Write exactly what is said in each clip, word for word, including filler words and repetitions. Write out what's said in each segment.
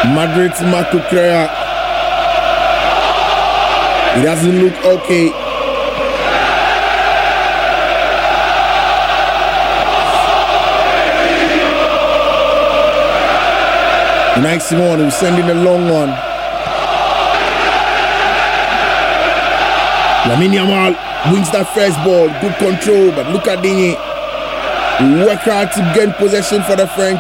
Madrid's Marco Correa. It doesn't look okay. Unai Simon who's sending a long one. Lamine Yamal wins that first ball. Good control, but look at Digne. Work hard to gain possession for the French.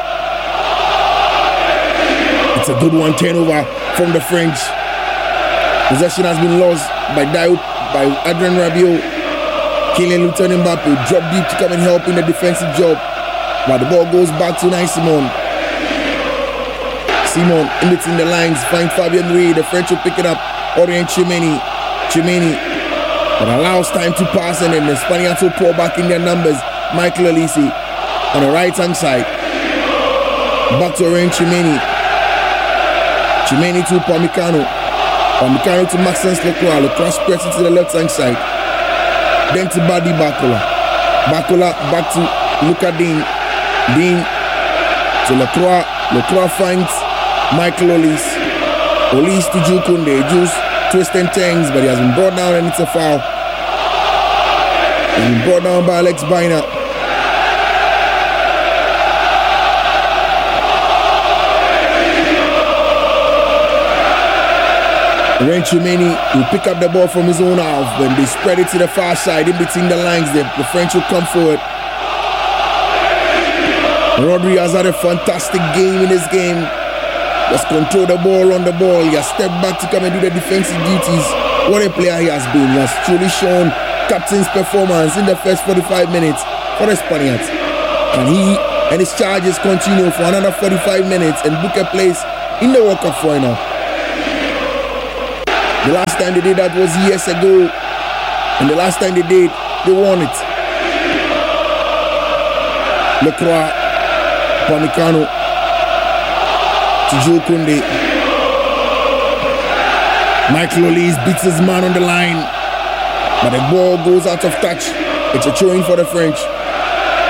It's a good one, turnover from the French. Possession has been lost by Diop, by Adrien Rabiot. Kylian Mbappe drop deep to come and help in the defensive job. But the ball goes back to Unai Simon. Simon in between the lines, find Fabien Ruiz. The French will pick it up. Aurélien Tchouameni. Tchouameni. But allows time to pass, and then the Spaniards will pour back in their numbers. Michael Olise on the right hand side. Back to Aurélien Tchouameni. Tchouameni to Upamecano. Upamecano to Maxence Lacroix. Lacroix spreads it to the left hand side. Then to Badi Bakola. Bakola back to Luca Digne. Digne to Lacroix. Lacroix finds Michael Olise. Olise to Jules Koundé. Jules twists and turns, but he has been brought down and it's a foul. He's been brought down by Alex Baina. Aurélien Tchouameni will pick up the ball from his own half. When they spread it to the far side, in between the lines, the, the French will come forward. Rodri has had a fantastic game in this game. Just control the ball on the ball. He has stepped back to come and do the defensive duties. What a player he has been. He has truly shown captain's performance in the first forty-five minutes for the Spaniards. Can he and his charges continue for another forty-five minutes and book a place in the World Cup final? The last time they did that was years ago. And the last time they did, they won it. Lacroix, Upamecano to Jules Koundé. Michael Olise beats his man on the line, but the ball goes out of touch. It's a throw-in for the French.